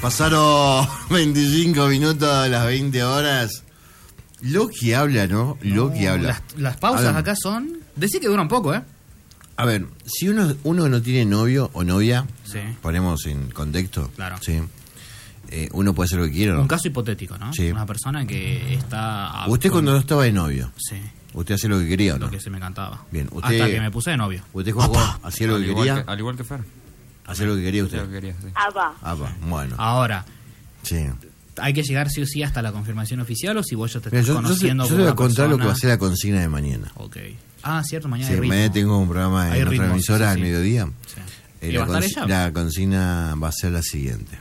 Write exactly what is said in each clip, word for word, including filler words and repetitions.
Pasaron veinticinco minutos de las veinte horas. Lo que habla, ¿no? Lo No, que habla. Las, las pausas ver, acá son... Decí que duran poco, ¿eh? A ver, si uno, uno no tiene novio o novia, Sí. ponemos en contexto. Claro. Sí. Eh, uno puede hacer lo que quiera, ¿no? Un caso hipotético, ¿no? Sí. Una persona que está... Usted con- cuando no estaba de novio, Sí, usted hacía lo que quería, ¿o no? lo que se me cantaba. Bien, usted- Hasta que me puse de novio. Usted Juanjo, hacía lo Al que igual quería. que, al igual que Fer. Hacía lo que quería Hacía usted. lo que quería, sí. Ah, va. Ah, va, bueno. Ahora, Sí. ¿hay que llegar sí o sí hasta la confirmación oficial o si vos ya te Mira, estás yo, yo, te- conociendo yo con te voy a una contar lo que va a persona? ser la consigna de mañana. Ok. Ah, cierto, mañana Sí, hay ritmo. mañana tengo un programa Hay en ritmo, otra emisora sí, al sí. mediodía. Sí. Eh, ¿Y la, va a estar consi- ella? la consigna va a ser la siguiente.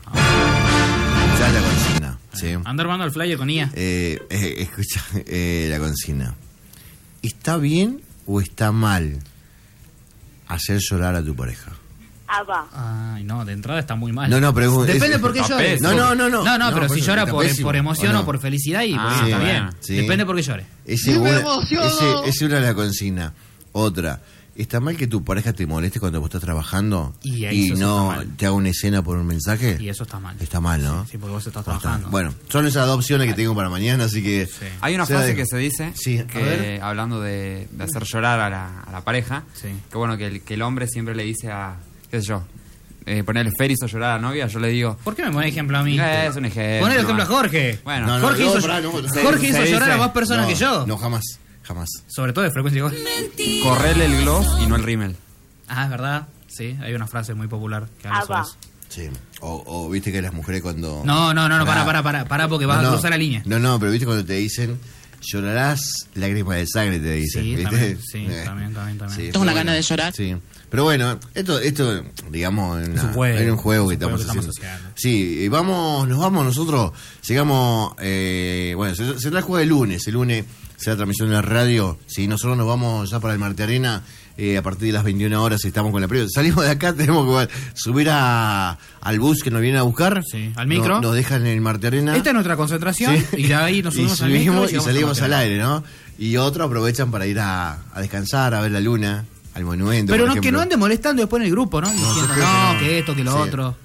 Ya la consigna, ¿sí? Anda armando el flyer con I A. Eh, eh, escucha, eh, la consigna. ¿Está bien o está mal hacer llorar a tu pareja? Ah, va. Ay, no, de entrada está muy mal. No, no, pero es- Depende es- por qué está llore. pésimo. No, no, no, no. No, no, pero por si eso, llora está por, pésimo, por emoción ¿o o, no? por felicidad, y Ah, pues está bueno, bien. sí. Depende por qué llore. Ese una, ese, ese es una de las consignas. Otra, ¿está mal que tu pareja te moleste cuando vos estás trabajando Y ahí eso no está mal. te haga una escena por un mensaje? Y eso está mal. Está mal, ¿no? Sí, porque vos estás Está- trabajando. Bueno, son esas dos opciones que tengo para mañana, así que... Sí. Hay una Se la frase dejo. que se dice, Sí, a que ver. hablando de, de hacer llorar a la, a la pareja, Sí. que bueno, que el, que el hombre siempre le dice a, qué sé yo, eh, ponerle Fer hizo llorar a la novia, yo le digo, ¿Por qué me pones ejemplo a mí? eh, es un ejemplo. Poner el ejemplo a nomás. Jorge. Bueno, No, no, Jorge no, hizo, pará, no, no. Jorge Se- hizo se llorar a dice- más personas no, que yo. No, jamás, jamás. Sobre todo de frecuencia igual. correle el gloss y no el rímel. Ah, es verdad. Sí, hay una frase muy popular que habla Ah, sobre va. eso. Sí. O, o viste que las mujeres cuando... No, no, no, no, para, Pará. para, para, para, porque vas No, a no. cruzar la línea. No, no, pero viste cuando te dicen, llorarás lágrimas de sangre, te dicen. Sí, ¿viste? también, sí, Eh, también, también, también. sí, Tengo pero una bueno, gana de llorar. Sí. Pero bueno, esto, esto digamos, en Es un una- juego. en un juego que Es un juego estamos, que estamos haciendo. haciendo. Sí, y vamos, nos vamos nosotros, llegamos, eh, bueno, se, se la juega el lunes, el lunes será transmisión en la radio, sí, nosotros nos vamos ya para el Marte Arena, eh, a partir de las veintiuna horas estamos con la previa. Salimos de acá, tenemos que subir a, al bus que nos viene a buscar. Sí, al micro. Nos, nos dejan en el Marte Arena. Esta es nuestra concentración Sí. y de ahí nos Y subimos al micro subimos y llegamos salimos a al la aire, ¿no? Y otros aprovechan para ir a, a descansar, a ver la luna, al monumento. Pero por no, que ejemplo. no ande molestando después en el grupo, ¿no? Diciendo, yo creo no, que no. que esto, que lo Sí. otro.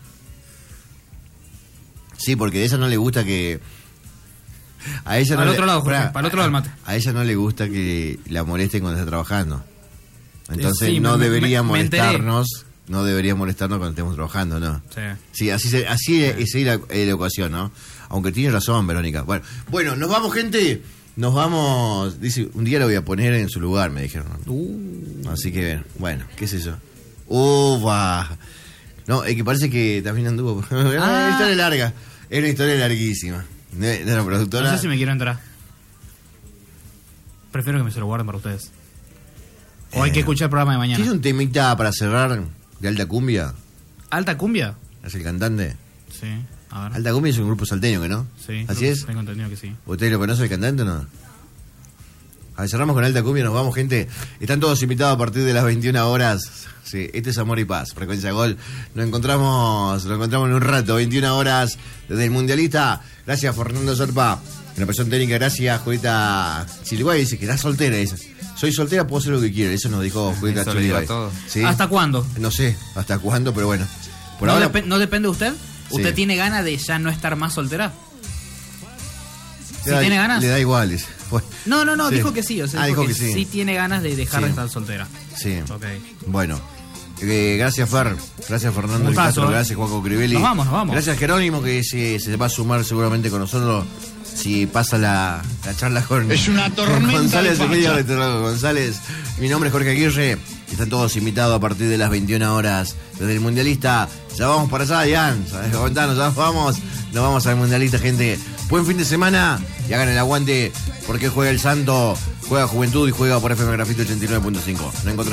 Sí, porque a ella no le gusta que... A ella Para no el otro le- lado, Jorge, pará, para el otro lado del mate. A ella no le gusta que la molesten cuando está trabajando. Entonces Sí, no me- debería me- me enteré. molestarnos, no debería molestarnos cuando estemos trabajando, ¿no? Sí. Sí, así, se- así es, es la, es la ecuación, ¿no? Aunque tiene razón, Verónica. Bueno, bueno, nos vamos, gente. Nos vamos. Dice, un día lo voy a poner en su lugar, me dijeron. Uh. Así que, bueno, qué sé yo. Uva. No, es que parece que también anduvo. Es una Ah. historia larga. Es una historia larguísima. De, de la productora. No sé si me quiero entrar. Prefiero que me se lo guarden para ustedes. O hay Eh, que escuchar el programa de ¿Tienes mañana. un temita para cerrar de Alta Cumbia? ¿Alta cumbia? ¿Es el cantante? Sí, a ver. Alta Cumbia es un grupo salteño, ¿no? Sí, ¿Así creo- es? Tengo entendido que sí. ¿Usted lo conoce el cantante o no? A ver, cerramos con Alta Cumbia, nos vamos, gente. Están todos invitados a partir de las veintiuna horas. Sí, este es Amor y Paz, Frecuencia Gol. Nos encontramos, nos encontramos en un rato, veintiuna horas desde el Mundialista. Gracias, Fernando Serpa. En la presión técnica, gracias, Julieta Chiliguay. Dice que está soltera, dice. Soy soltera, puedo hacer lo que quiera. Eso nos dijo Julieta Eso le digo a Chiliguay. todos. ¿Sí? ¿Hasta cuándo? No sé hasta cuándo, pero bueno. Por ¿No, ahora, depe- ¿No depende de usted? Sí. ¿Usted tiene ganas de ya no estar más soltera? ¿Sí le da- tiene ganas? Le da igual, dice. Bueno, No, no, no, sí. dijo que sí. O sea, Ah, dijo dijo que, que sí. sí tiene ganas de dejar Sí. de estar soltera. sí. Ok. Bueno, eh, gracias Fer, gracias Fernando Un Del Castro, gustazo, eh. gracias Juaco Crivelli. Nos vamos, nos vamos. Gracias Jerónimo que se, se va a sumar seguramente con nosotros si pasa la, la charla con, Es una con tormenta González, de en medio facha. de todo, González. Mi nombre es Jorge Aguirre, están todos invitados a partir de las veintiuna horas desde el Mundialista. Ya vamos para allá, Ian, ¿sabes? Contanos, ya vamos, nos vamos al Mundialista, gente. Buen fin de semana y hagan el aguante porque juega el Santo, juega Juventud y juega por F M Grafito ochenta y nueve punto cinco. Nos encontramos